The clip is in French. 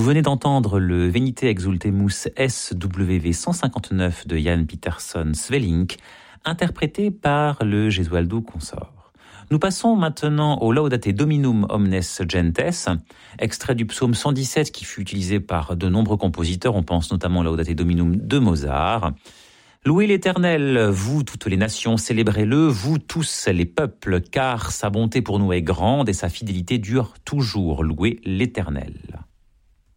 venez d'entendre le Venite Exultemus SWV 159 de Jan Pieterszoon Svelink, interprété par le Gesualdo Consort. Nous passons maintenant au Laudate Dominum Omnes Gentes, extrait du psaume 117 qui fut utilisé par de nombreux compositeurs, on pense notamment au Laudate Dominum de Mozart. Louez l'Éternel, vous toutes les nations, célébrez-le, vous tous les peuples, car sa bonté pour nous est grande et sa fidélité dure toujours. Louez l'Éternel.